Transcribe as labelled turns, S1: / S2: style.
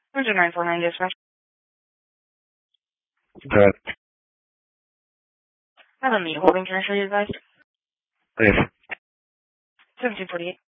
S1: Roger 949 dispatch.
S2: Good.
S1: I have a meat holding. Can I show you advice?
S2: Please.
S1: 1748.